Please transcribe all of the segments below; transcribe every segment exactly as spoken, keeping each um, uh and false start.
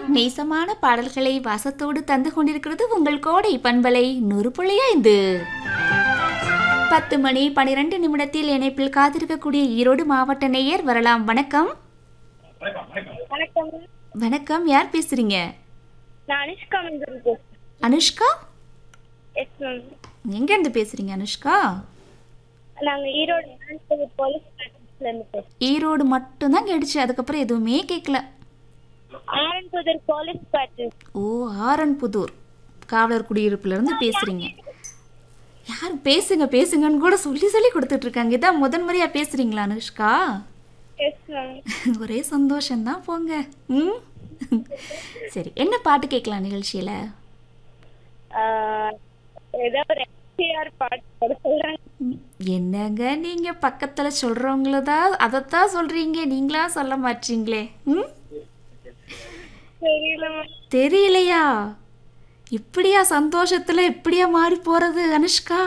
நேசமான பாடல்களை வாசத்தோடு தந்து கொண்டிருக்கிறது உங்கள் கோடை பண்பலை நூறு புள்ளி ஐந்து. பத்து மணி பனிரெண்டு நிமிடத்தில் இணைப்பில் காத்திருக்கக்கூடிய ஈரோடு மாவட்ட நேயர் வரலாம். வணக்கம். வணக்கம். வணக்கம், யார் பேசுறீங்க? நான் அனுஷ்கா மஞ்சள் பேசுறேன். Anushka, yes ma'am. எங்க இருந்து பேசுறீங்க அனுஷ்கா? நாங்க ஈரோடு போலீஸ் ஸ்டேஷன்ல இருந்து பேசுறோம். ஈரோடு மட்டும் தான் கேட்டுச்சு, அதுக்கப்புறம் எதுவுமே கேட்கல. Aranputhur police station. ஓ, ஆரன்புதூர் காவலர் குடியிருப்புல இருந்து பேசுறீங்க. யார் பேசுங்க பேசுங்கன்னு கூட சொல்லி சொல்லி கொடுத்துட்டு இருக்காங்க. இதான் முதன் முறையா பேசுறீங்களா அனுஷ்கா? Yes ma'am. ஒரே சந்தோஷம்தான் போங்க. ம் சரி, என்ன பாட்டு கேட்கலாம் நிகழ்ச்சியில? ஏதோ ஒரு எம்ஜிஆர் பாட்டு போட சொல்றாங்க. என்னங்க நீங்க பக்கத்துல சொல்றவங்களதான் அதைத்தான் சொல்றீங்க, நீங்களா சொல்ல மாட்டீங்களே. ம் தெரியல மேம். தெரியலையா? இப்படியா சந்தோஷத்துல இப்படியா மாறி போறது அனுஷ்கா?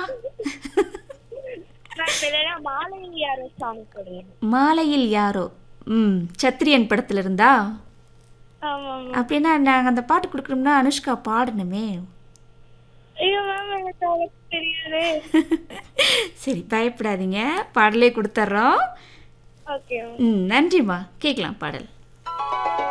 மாலையில் யாரோ சாமி கொடுங்க. மாலையில் யாரோ, ம் சத்திரியன் படத்துல இருந்தா? ஆமா. அப்படின்னா நாங்க அந்த பாட்டு கொடுக்கணும்னா அனுஷ்கா பாடணுமே. ஐயோ மேம், எனக்கு அவ்வளவு தெரியாது. சரி, பயப்படாதீங்க, பாடலே கொடுத்துட்றோம். ஓகே. ம் நன்றிம்மா, கேட்கலாம் பாடல்.